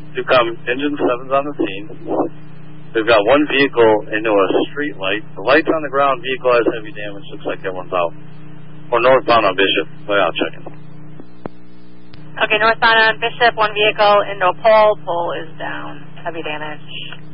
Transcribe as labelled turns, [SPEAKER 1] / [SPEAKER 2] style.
[SPEAKER 1] Engine 7's on the scene. We've got one vehicle into a street light. The light's on the ground. Vehicle has heavy damage. Looks like everyone's out. We're northbound on Bishop. Way out checking.
[SPEAKER 2] Okay, northbound on Bishop, one vehicle into a pole. Pole is down. Heavy damage.